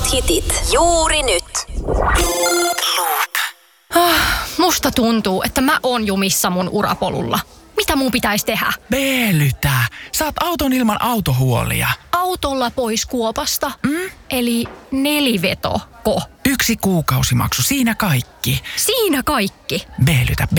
Parhaat hitit juuri nyt. Musta tuntuu, että mä oon jumissa mun urapolulla. Mitä mun pitäisi tehdä? Veelytä. Saat auton ilman autohuolia. Autolla pois kuopasta? Eli nelivetoko? 1 kuukausimaksu, siinä kaikki. Siinä kaikki. Veelytä.